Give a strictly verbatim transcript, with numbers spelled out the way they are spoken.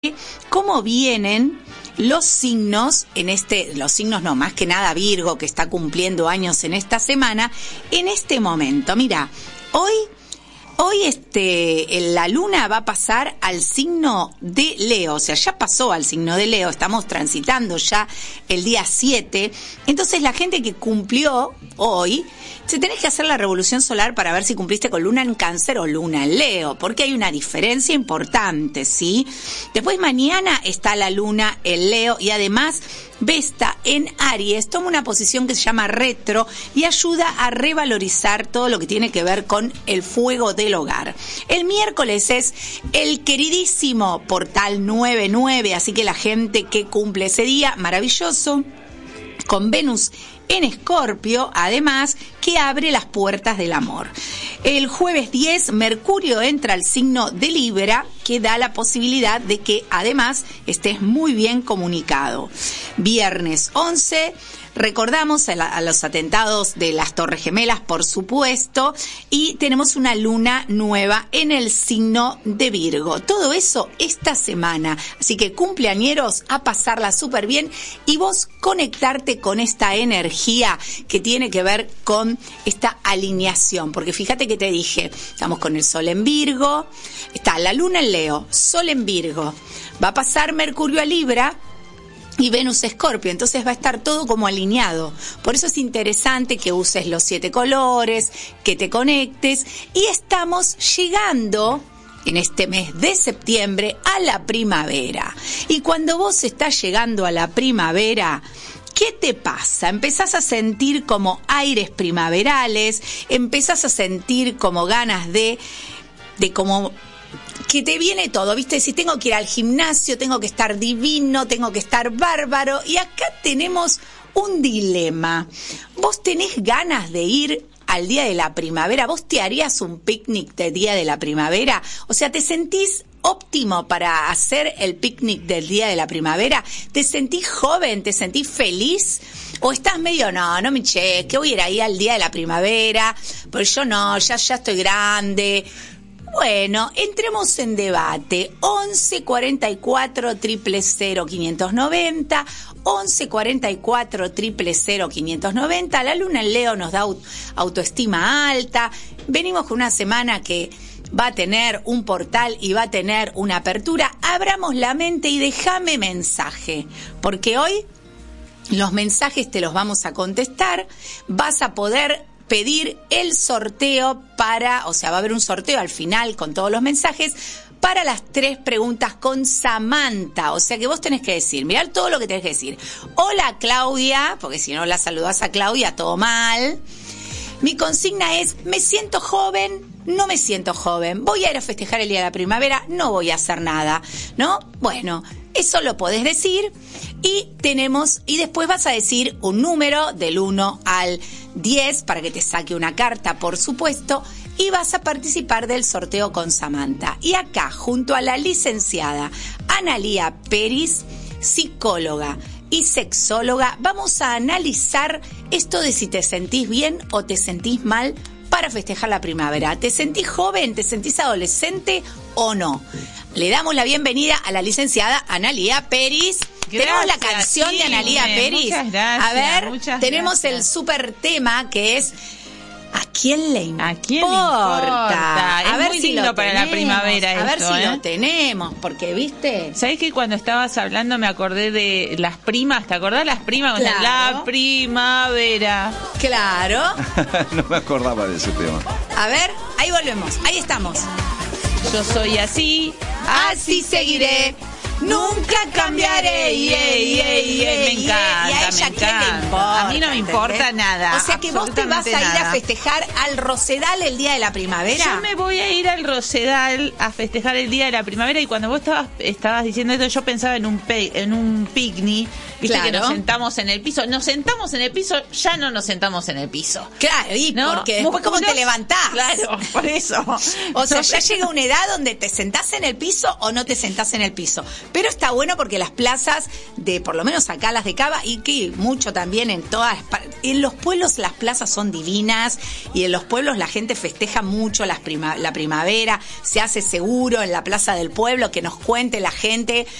cómo vienen los signos en este, los signos no, más que nada Virgo, que está cumpliendo años en esta semana, en este momento. Mira, hoy, hoy este, la luna va a pasar al signo de Leo, o sea, ya pasó al signo de Leo, estamos transitando ya el día siete, entonces la gente que cumplió hoy, se tenés que hacer la revolución solar para ver si cumpliste con luna en Cáncer o luna en Leo, porque hay una diferencia importante, ¿sí? Después mañana está la luna en Leo y además Vesta en Aries toma una posición que se llama retro y ayuda a revalorizar todo lo que tiene que ver con el fuego del hogar. El miércoles es el queridísimo portal nueve nueve, así que la gente que cumple ese día, maravilloso, con Venus en Escorpio, además, que abre las puertas del amor. El jueves diez, Mercurio entra al signo de Libra, que da la posibilidad de que, además, estés muy bien comunicado. Viernes once, recordamos a, la, a los atentados de las Torres Gemelas, por supuesto, y tenemos una luna nueva en el signo de Virgo. Todo eso esta semana. Así que cumpleañeros, a pasarla súper bien y vos conectarte con esta energía que tiene que ver con esta alineación. Porque fíjate que te dije, estamos con el Sol en Virgo, está la luna en Leo, Sol en Virgo, va a pasar Mercurio a Libra y Venus Escorpio, entonces va a estar todo como alineado. Por eso es interesante que uses los siete colores, que te conectes, y estamos llegando en este mes de septiembre a la primavera. Y cuando vos estás llegando a la primavera, ¿qué te pasa? Empezás a sentir como aires primaverales, empezás a sentir como ganas de, de como que te viene todo, ¿viste? Si tengo que ir al gimnasio, tengo que estar divino, tengo que estar bárbaro. Y acá tenemos un dilema. ¿Vos tenés ganas de ir al día de la primavera? ¿Vos te harías un picnic de día de la primavera? O sea, ¿te sentís óptimo para hacer el picnic del día de la primavera? ¿Te sentís joven? ¿Te sentís feliz? ¿O estás medio, no, no me che, que voy a ir ahí al día de la primavera? Pues yo no, ya, ya estoy grande. Bueno, entremos en debate. once cuarenta y cuatro, triple cero, quinientos noventa, once cuarenta y cuatro, triple cero, quinientos noventa. La luna en Leo nos da autoestima alta. Venimos con una semana que va a tener un portal y va a tener una apertura. Abramos la mente y déjame mensaje, porque hoy los mensajes te los vamos a contestar. Vas a poder pedir el sorteo para, o sea, va a haber un sorteo al final con todos los mensajes para las tres preguntas con Samantha. O sea que vos tenés que decir, mirá todo lo que tenés que decir. Hola Claudia, porque si no la saludás a Claudia, todo mal. Mi consigna es, me siento joven, no me siento joven. Voy a ir a festejar el día de la primavera, no voy a hacer nada, ¿no? Bueno, eso lo podés decir. Y tenemos, y después vas a decir un número del uno al diez para que te saque una carta, por supuesto, y vas a participar del sorteo con Samantha. Y acá, junto a la licenciada Analía Peris, psicóloga y sexóloga, vamos a analizar esto de si te sentís bien o te sentís mal para festejar la primavera. ¿Te sentís joven? ¿Te sentís adolescente o no? Le damos la bienvenida a la licenciada Analía Peris. Gracias, tenemos la canción sí, de Analía Peris. Muchas gracias. A ver, tenemos gracias. El súper tema que es ¿a quién le importa? ¿A quién le importa? Es a ver muy si lindo lo para tenemos, la primavera esto, a ver si ¿eh? Lo tenemos, porque, ¿viste? ¿Sabés que cuando estabas hablando me acordé de las primas? ¿Te acordás las primas? Claro. La primavera. Claro. No me acordaba de ese tema. A ver, ahí volvemos, ahí estamos. Yo soy así, así seguiré. Nunca cambiaré. Yeah, yeah, yeah, me encanta, y a ella, me ¿quién le importa? A mí no me importa ¿entendés? Nada. O sea que vos te vas a ir nada. A festejar al Rosedal el día de la primavera. Yo me voy a ir al Rosedal a festejar el día de la primavera, y cuando vos estabas estabas diciendo esto, yo pensaba en un pe, en un picnic, viste, claro, que nos sentamos en el piso. Nos sentamos en el piso, ya no nos sentamos en el piso. Claro, y ¿no? Porque después cómo te levantás. Claro, por eso. O sea, ya llega una edad donde te sentás en el piso o no te sentás en el piso. Pero está bueno porque las plazas de, por lo menos acá las de Cava, y que mucho también en todas, en los pueblos las plazas son divinas, y en los pueblos la gente festeja mucho las prima, la primavera, se hace seguro en la plaza del pueblo, que nos cuente la gente